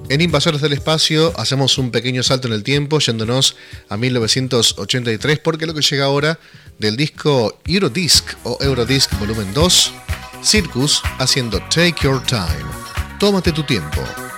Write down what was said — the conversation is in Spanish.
En Invasores del Espacio hacemos un pequeño salto en el tiempo yéndonos a 1983 porque lo que llega ahora del disco Eurodisc o Eurodisc Volumen 2, Circus haciendo Take Your Time. Tómate tu tiempo.